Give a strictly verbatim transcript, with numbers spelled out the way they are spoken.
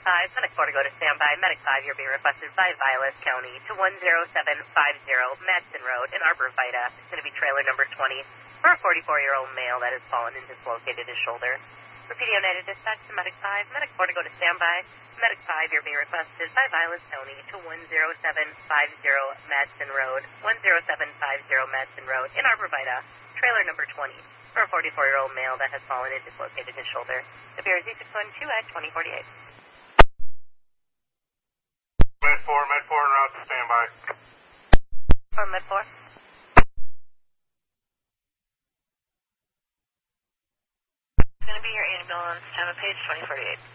five, Medic four to go to standby. Medic five, you're being requested by Vilas County to one zero seven five zero Madsen Road in Arbor Vita. It's going to be trailer number twenty for a forty-four-year-old male that has fallen and dislocated his shoulder. Repeating United Dispatch to Medic five, Medic four to go to standby. Medic five, you're being requested by Vilas County to one zero seven five zero Madsen Road, one zero seven five zero Madsen Road in Arbor Vita, trailer number twenty for a forty-four-year-old male that has fallen and dislocated his shoulder. Appears Z six one two at twenty forty-eight. Med four, Med four en route to standby. For Med four. It's going to be your ambulance, time of page twenty forty-eight.